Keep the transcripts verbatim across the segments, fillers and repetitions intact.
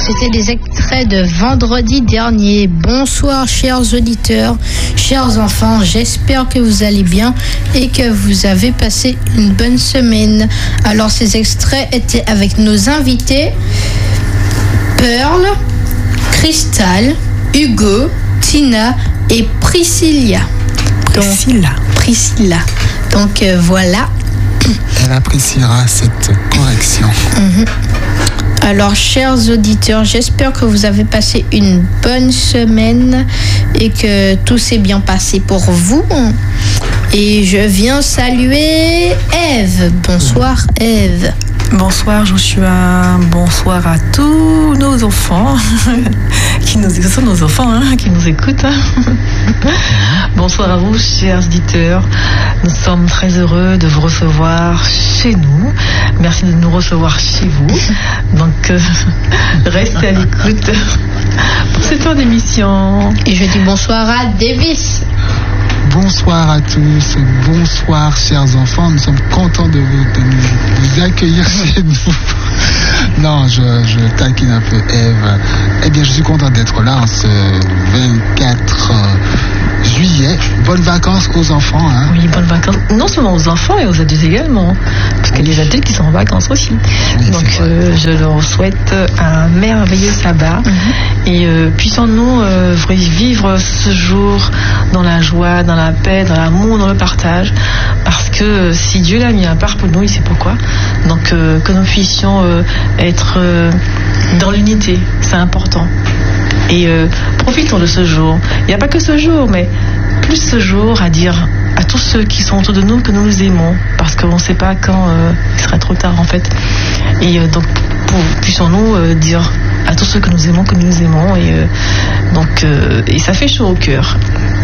C'était des extraits de vendredi dernier. Bonsoir chers auditeurs, chers enfants, j'espère que vous allez bien et que vous avez passé une bonne semaine. Alors ces extraits étaient avec nos invités Pearl, Crystal, Hugo, Tina et Priscilla. Donc, Priscilla. Priscilla. Donc euh, voilà. Elle appréciera cette correction. Mmh. Alors, chers auditeurs, j'espère que vous avez passé une bonne semaine et que tout s'est bien passé pour vous. Et je viens saluer Ève. Bonsoir, Ève. Bonsoir Joshua, bonsoir à tous nos enfants qui nous, ce sont nos enfants hein, qui nous écoutent. Bonsoir à vous chers auditeurs, nous sommes très heureux de vous recevoir chez nous. Merci de nous recevoir chez vous. Donc euh, restez à l'écoute pour cette heure d'émission. Et je dis bonsoir à Davis. Bonsoir à tous, bonsoir chers enfants, nous sommes contents de vous, de nous, vous accueillir chez nous. Non, je, je taquine un peu Ève. Eh bien, je suis content d'être là en ce vingt-quatre juillet. Bonnes vacances aux enfants. Hein. Oui, bonnes vacances. Non seulement aux enfants et aux adultes également, parce qu'il y a des adultes qui sont en vacances aussi. Oui, donc, euh, je leur souhaite un merveilleux sabbat. Mm-hmm. Et euh, puissons-nous euh, vivre ce jour dans la joie, dans la paix, dans l'amour, dans le partage. Parce que euh, si Dieu l'a mis à part pour nous, il sait pourquoi. Donc, euh, que nous puissions euh, être euh, dans l'unité, c'est important. Et euh, profitons de ce jour. Il n'y a pas que ce jour, mais plus ce jour à dire à tous ceux qui sont autour de nous que nous nous aimons, parce qu'on ne sait pas quand euh, il sera trop tard en fait. Et euh, donc pour, puissions-nous euh, dire à tous ceux que nous aimons que nous nous aimons. Et euh, donc euh, et ça fait chaud au cœur.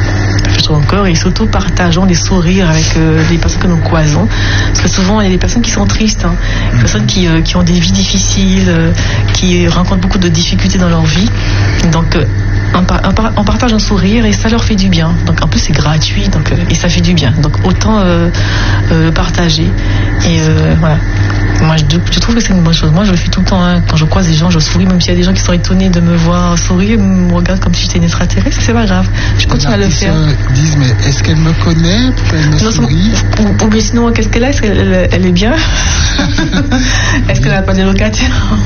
Encore et surtout partageons des sourires avec euh, les personnes que nous croisons, parce que souvent il y a des personnes qui sont tristes, hein, des personnes qui, euh, qui ont des vies difficiles, euh, qui rencontrent beaucoup de difficultés dans leur vie. Donc euh, on, par, on, par, on partage un sourire et ça leur fait du bien. Donc en plus c'est gratuit, donc euh, et ça fait du bien. Donc autant euh, euh, le partager. Et euh, voilà. Moi je, je trouve que c'est une bonne chose. Moi je le fais tout le temps. Hein. Quand je croise des gens, je souris, même s'il y a des gens qui sont étonnés de me voir sourire, me regardent comme si j'étais une extraterrestre. C'est pas grave. Je continue à le faire. Disent mais est-ce qu'elle me connaît? Pourquoi elle me non, sourit? Ou, ou mais sinon qu'est-ce qu'elle a? Est-ce qu'elle elle, elle est bien? Est-ce qu'elle n'a pas de locataire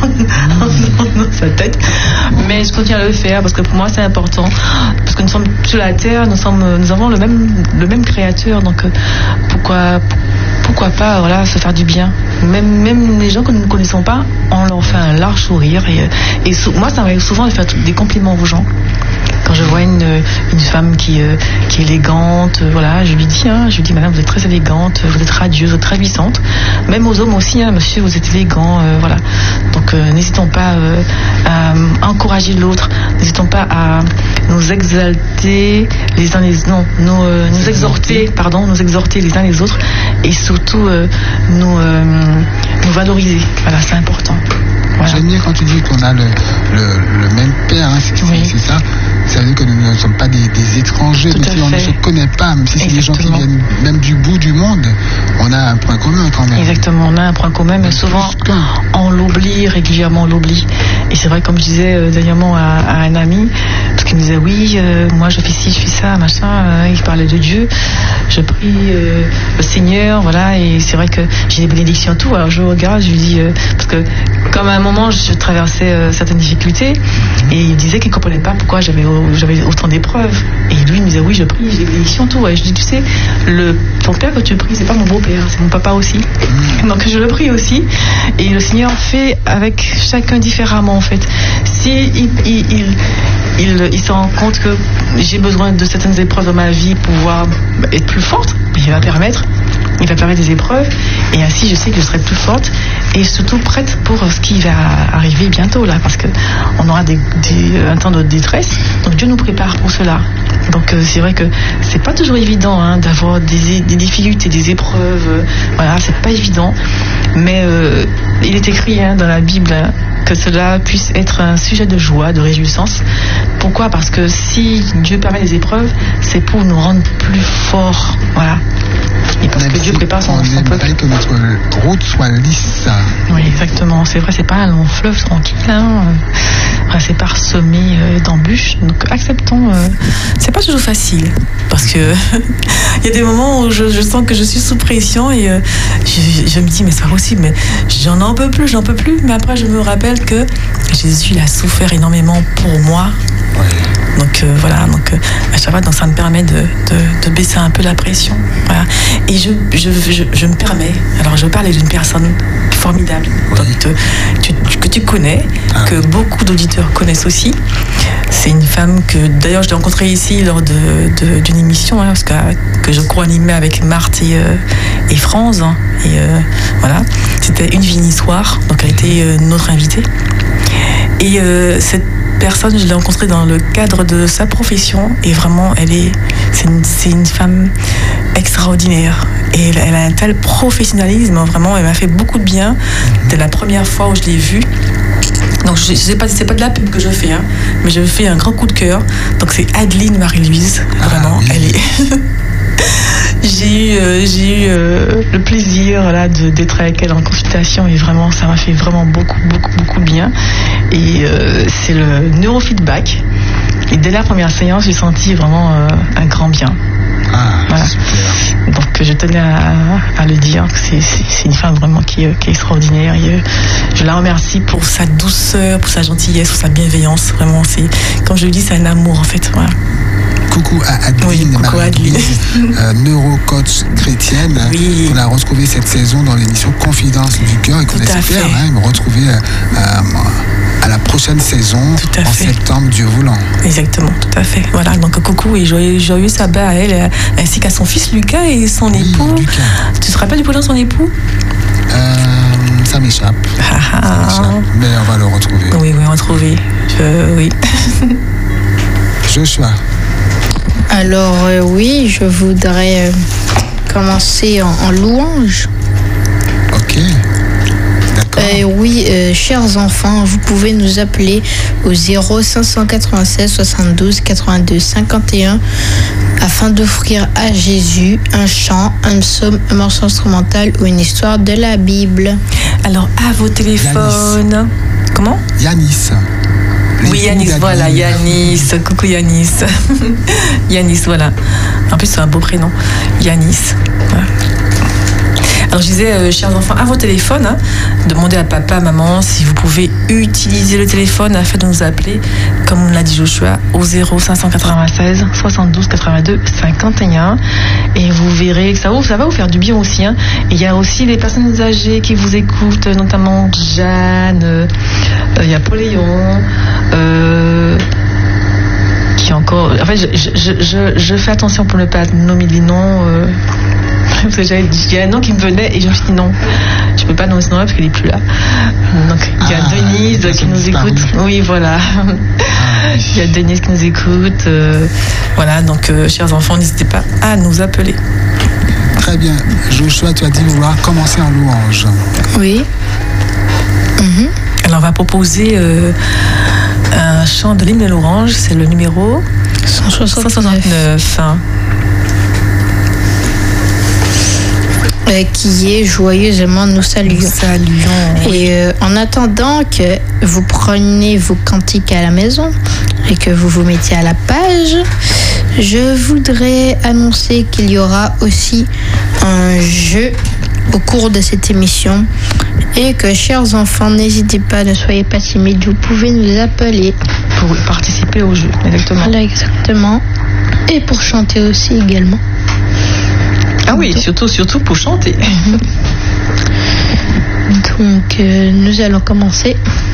dans sa tête? Mais je continue à le faire parce que pour moi c'est important, parce que nous sommes sur la terre, nous sommes, nous avons le même le même créateur, donc pourquoi pourquoi pas voilà se faire du bien. Même même les gens que nous ne connaissons pas, on leur fait un large sourire et, et sou, moi ça m'arrive souvent de faire des compliments aux gens. Quand je vois une, une femme qui, euh, qui est élégante, euh, voilà, je lui dis, hein, je lui dis, madame, vous êtes très élégante, vous êtes radieuse, vous êtes très puissante. Même aux hommes aussi, hein, monsieur, vous êtes élégant, euh, voilà. Donc, euh, n'hésitons pas euh, à encourager l'autre, n'hésitons pas à nous exalter les uns les non, nous, euh, nous exhorter, pardon, nous exhorter les uns les autres, et surtout euh, nous, euh, nous valoriser. Voilà, c'est important. Voilà. J'aime bien quand tu dis qu'on a le, le, le même père, hein, c'est, oui. c'est ça. Ça veut dire que nous ne sommes pas des, des étrangers, même si on ne se connaît pas, même si c'est Exactement. Des gens qui viennent même du bout du monde, on a un point commun quand même. Exactement, on a un point commun, mais souvent on l'oublie, régulièrement on l'oublie. Et c'est vrai, comme je disais euh, dernièrement à, à un ami, parce qu'il me disait oui, euh, moi je fais ci, je fais ça, machin, euh, il parlait de Dieu, je prie euh, le Seigneur, voilà, et c'est vrai que j'ai des bénédictions et tout, alors je regarde, je lui dis, euh, parce que comme à un moment je traversais euh, certaines difficultés, et il disait qu'il ne comprenait pas pourquoi j'avais j'avais autant d'épreuves. Et lui il me disait oui, je prie, j'ai des bénédictions, tout. Et je dis, tu sais, le, ton père que tu pries, c'est pas mon beau-père, c'est mon papa aussi. Donc je le prie aussi. Et le Seigneur fait avec chacun différemment en fait. Si il, il, il, il, il se rend compte que j'ai besoin de certaines épreuves dans ma vie pour pouvoir être plus forte, il va permettre. Il va permettre des épreuves et ainsi je sais que je serai plus forte et surtout prête pour ce qui va arriver bientôt là, parce que on aura des, des, un temps de détresse, donc Dieu nous prépare pour cela. Donc euh, c'est vrai que c'est pas toujours évident hein, d'avoir des, des difficultés, des épreuves, euh, voilà, c'est pas évident, mais euh, il est écrit hein, dans la Bible hein, que cela puisse être un sujet de joie, de réjouissance. Pourquoi? Parce que si Dieu permet des épreuves, c'est pour nous rendre plus forts, voilà. Et parce que Dieu prépare son, son peuple. On aimerait que notre route soit lisse. Oui, exactement. C'est vrai, c'est pas un long fleuve tranquille. Hein. enfin, c'est parsemé euh, d'embûches. Donc acceptons. Euh, c'est pas toujours facile parce que il y a des moments où je, je sens que je suis sous pression et euh, je, je me dis mais c'est pas possible, mais j'en en peux plus, j'en peux plus. Mais après je me rappelle que Jésus il a souffert énormément pour moi. Ouais. Donc euh, voilà, donc euh, à chaque fois, donc ça me permet de, de, de baisser un peu la pression. Voilà. Et je, je, je, je me permets. Alors je parlais d'une personne formidable, oui. donc, te, tu, que tu connais, ah. que beaucoup d'auditeurs connaissent aussi. C'est une femme que d'ailleurs je l'ai rencontrée ici lors de, de, d'une émission, hein, parce que, que je co-animais avec Marthe et, euh, et France. Hein, et euh, voilà, c'était Une vie, une histoire. Donc elle était euh, notre invitée. Et euh, cette personne, je l'ai rencontrée dans le cadre de sa profession et vraiment, elle est, c'est une, c'est une femme extraordinaire. Et elle, elle a un tel professionnalisme, vraiment, elle m'a fait beaucoup de bien. C'était la première fois où je l'ai vue. Donc, je, je sais pas, c'est pas de la pub que je fais, hein, mais je fais un grand coup de cœur. Donc, c'est Adeline Marie-Louise, vraiment, ah, oui. Elle est. J'ai eu, euh, j'ai eu euh, le plaisir là, de, d'être avec elle en consultation et vraiment, ça m'a fait vraiment beaucoup, beaucoup, beaucoup bien. Et euh, c'est le neurofeedback. Et dès la première séance, j'ai senti vraiment euh, un grand bien. Ah, voilà. Super. Donc je tenais à, à le dire, que c'est, c'est, c'est une femme vraiment qui, qui est extraordinaire. Et, euh, je la remercie pour sa douceur, pour sa gentillesse, pour sa bienveillance. Vraiment, c'est, comme je le dis, c'est un amour en fait. Voilà. Coucou à Adeline, oui, coucou Adeline. euh, neurocoach chrétienne. Oui. On a retrouvé cette saison dans l'émission Confidence du cœur et qu'on espère hein, me retrouver euh, à la prochaine saison en fait. septembre, Dieu voulant. Exactement, tout à fait. Voilà, donc coucou et joyeux, joyeux sabbat à elle ainsi qu'à son fils Lucas et son oui, époux. Lucas. Tu te rappelles du prénom de son époux? euh, Ça m'échappe. Ah, ça m'échappe. Mais on va le retrouver. Oui, oui, retrouver. Je, oui. Joshua. Alors euh, oui, je voudrais euh, commencer en, en louange. Ok. D'accord. Euh, oui, euh, chers enfants, vous pouvez nous appeler au zéro cinq cent quatre-vingt-seize soixante-douze quatre-vingt-deux cinquante et un afin d'offrir à Jésus un chant, un psaume, un morceau instrumental ou une histoire de la Bible. Alors à vos téléphones. Yanis. Comment? Yanis. Oui, Yanis, voilà, Yanis. Coucou Yanis. Yanis, voilà. En plus, c'est un beau prénom. Yanis. Voilà. Alors, je disais, euh, chers enfants, à vos téléphones, hein, demandez à papa, maman, si vous pouvez utiliser le téléphone afin de nous appeler, comme l'a dit Joshua, au zéro cinq cent quatre-vingt-seize soixante-douze quatre-vingt-deux cinquante et un. Et vous verrez que ça, ça va vous faire du bien aussi. Hein. Et il y a aussi des personnes âgées qui vous écoutent, notamment Jeanne, euh, il y a Pauléon, euh, qui encore... En fait, je, je, je, je fais attention pour ne pas nommer des noms... Euh, parce que j'avais dit, il y a un nom qui me venait et je me suis dit non, je ne peux pas nommer ce nom-là parce qu'elle n'est plus là. Donc il y a ah, Denise qui nous écoute. Oui, voilà. Ah, oui. Il y a Denise qui nous écoute. Euh, voilà, donc euh, chers enfants, n'hésitez pas à nous appeler. Très bien. Joshua, tu as dit vouloir commencer en louange. Oui. Mm-hmm. Alors on va proposer euh, un chant de l'hymne de l'Orange, c'est le numéro cent soixante-neuf. Euh, qui est joyeusement nous saluons. Nous saluons. Et euh, en attendant que vous preniez vos cantiques à la maison et que vous vous mettiez à la page, je voudrais annoncer qu'il y aura aussi un jeu au cours de cette émission et que, chers enfants, n'hésitez pas, ne soyez pas timides, vous pouvez nous appeler pour participer au jeu. Exactement. Voilà, exactement. Et pour chanter aussi également. Ah oui, surtout, surtout pour chanter. Donc, euh, nous allons commencer.